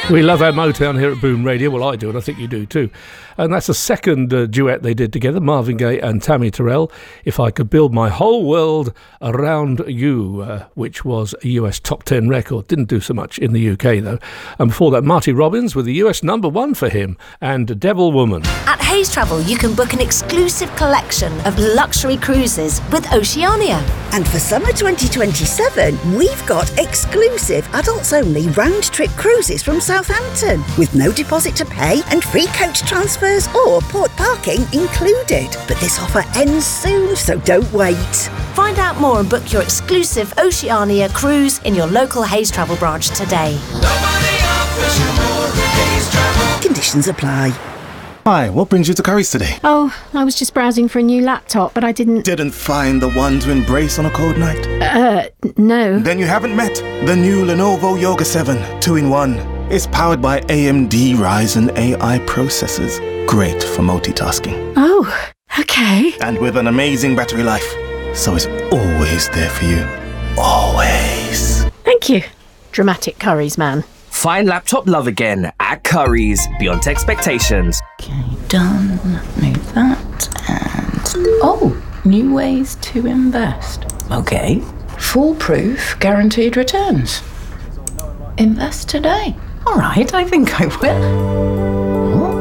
We love our Motown here at Boom Radio. Well, I do, and I think you do too. And that's the second duet they did together, Marvin Gaye and Tammy Terrell, If I Could Build My Whole World Around You, which was a US top 10 record. Didn't do so much in the UK, though. And before that, Marty Robbins with the US #1 for him, and Devil Woman. At Hayes Travel, you can book an exclusive collection of luxury cruises with Oceania. And for summer 2027, we've got exclusive adults-only round-trip cruises from Southampton, with no deposit to pay and free coach transfers or port parking included. But this offer ends soon, so don't wait. Find out more and book your exclusive Oceania cruise in your local Hayes Travel branch today. Nobody offers you more at Hayes Travel. Conditions apply. Hi, what brings you to Curry's today? Oh, I was just browsing for a new laptop, but I didn't find the one to embrace on a cold night? No. Then you haven't met the new Lenovo Yoga 7 2-in-1. It's powered by AMD Ryzen AI processors. Great for multitasking. Oh, okay. And with an amazing battery life. So it's always there for you. Always. Thank you, dramatic Curry's man. Find laptop love again at Curry's, beyond expectations. Okay, done. Move that. And... oh, new ways to invest. Okay. Foolproof guaranteed returns. Invest today. All right, I think I will.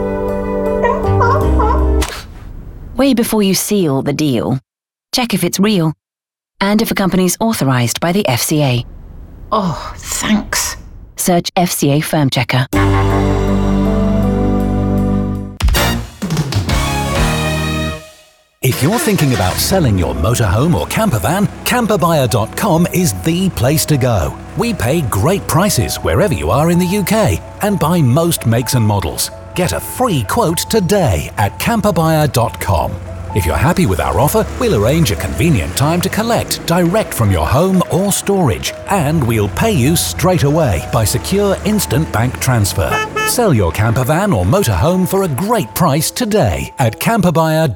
Way before you seal the deal, check if it's real and if a company's authorized by the FCA. Oh, thanks. Search FCA Firm Checker. If you're thinking about selling your motorhome or camper van, camperbuyer.com is the place to go. We pay great prices wherever you are in the UK and buy most makes and models. Get a free quote today at camperbuyer.com. If you're happy with our offer, we'll arrange a convenient time to collect direct from your home or storage, and we'll pay you straight away by secure instant bank transfer. Sell your camper van or motorhome for a great price today at camperbuyer.com.